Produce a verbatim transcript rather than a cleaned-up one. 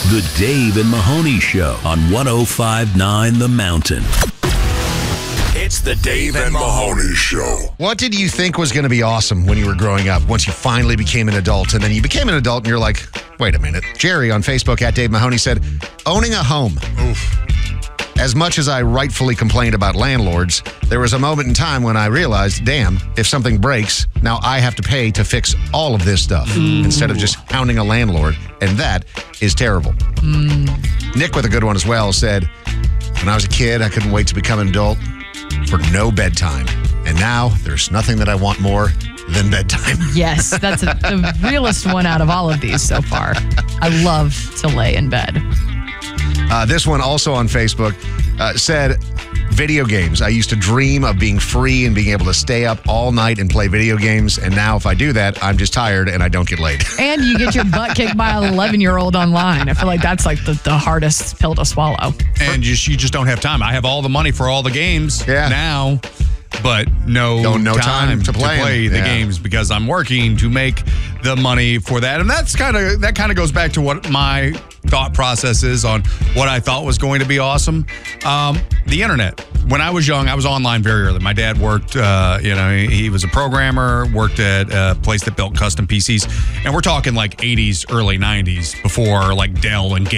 The Dave and Mahoney Show on one oh five point nine The Mountain. It's the Dave and Mahoney Show. What did you think was going to be awesome when you were growing up, once you finally became an adult? And then you became an adult and you're like, wait a minute. Jerry on Facebook at Dave Mahoney said, owning a home. Oof. As much as I rightfully complained about landlords, there was a moment in time when I realized, damn, if something breaks, now I have to pay to fix all of this stuff mm. instead of just hounding a landlord. And that is terrible. Mm. Nick with a good one as well said, when I was a kid, I couldn't wait to become an adult for no bedtime. And now there's nothing that I want more than bedtime. Yes, that's a, the realest one out of all of these so far. I love to lay in bed. Uh, this one also on Facebook uh, said, video games. I used to dream of being free and being able to stay up all night and play video games. And now if I do that, I'm just tired and I don't get laid. And you get your butt kicked by an eleven-year-old online. I feel like that's like the, the hardest pill to swallow. And just, you just don't have time. I have all the money for all the games yeah. now, but no, no, no time, time to play, to play the yeah. games because I'm working to make the money for that. And that's kind of that kind of goes back to what my thought process is on what I thought was going to be awesome. Um, the internet. When I was young, I was online very early. My dad worked, uh, you know, he, he was a programmer, worked at a place that built custom P Cs. And we're talking like eighties, early nineties before like Dell and